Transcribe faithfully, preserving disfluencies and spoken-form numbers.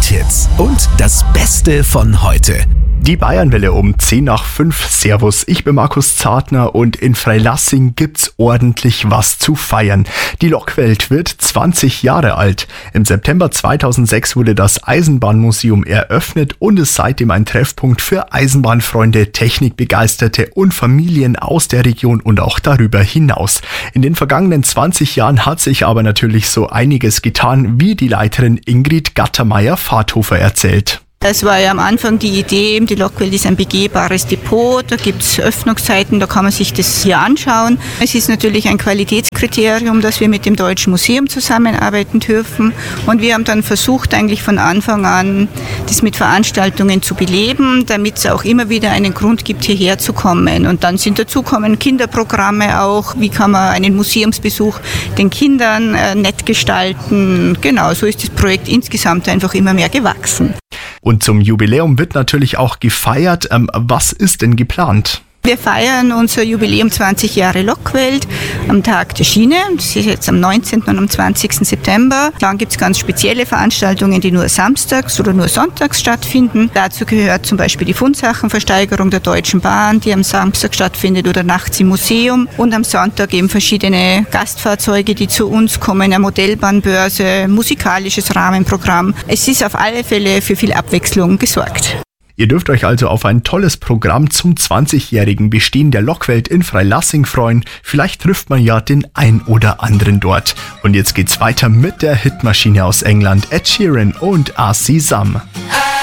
Welthits und das Beste von heute. Die Bayernwelle um zehn nach fünf. Servus, ich bin Markus Zartner und in Freilassing gibt's ordentlich was zu feiern. Die Lokwelt wird zwanzig Jahre alt. Im September zweitausendsechs wurde das Eisenbahnmuseum eröffnet und ist seitdem ein Treffpunkt für Eisenbahnfreunde, Technikbegeisterte und Familien aus der Region und auch darüber hinaus. In den vergangenen zwanzig Jahren hat sich aber natürlich so einiges getan, wie die Leiterin Ingrid Gattermeier-Fahrthofer erzählt. Es war ja am Anfang die Idee, die Lokwelt ist ein begehbares Depot, da gibt es Öffnungszeiten, da kann man sich das hier anschauen. Es ist natürlich ein Qualitätskriterium, dass wir mit dem Deutschen Museum zusammenarbeiten dürfen, und wir haben dann versucht, eigentlich von Anfang an das mit Veranstaltungen zu beleben, damit es auch immer wieder einen Grund gibt, hierher zu kommen. Und dann sind dazu kommen Kinderprogramme auch, wie kann man einen Museumsbesuch den Kindern äh, nett gestalten. Genau, so ist das Projekt insgesamt einfach immer mehr gewachsen. Und zum Jubiläum wird natürlich auch gefeiert. Ähm, was ist denn geplant? Wir feiern unser Jubiläum zwanzig Jahre Lokwelt am Tag der Schiene. Das ist jetzt am neunzehnten und am zwanzigsten September. Dann gibt es ganz spezielle Veranstaltungen, die nur samstags oder nur sonntags stattfinden. Dazu gehört zum Beispiel die Fundsachenversteigerung der Deutschen Bahn, die am Samstag stattfindet, oder nachts im Museum. Und am Sonntag eben verschiedene Gastfahrzeuge, die zu uns kommen, eine Modellbahnbörse, musikalisches Rahmenprogramm. Es ist auf alle Fälle für viel Abwechslung gesorgt. Ihr dürft euch also auf ein tolles Programm zum zwanzigjährigen Bestehen der Lokwelt in Freilassing freuen. Vielleicht trifft man ja den ein oder anderen dort. Und jetzt geht's weiter mit der Hitmaschine aus England, Ed Sheeran und R C Sam.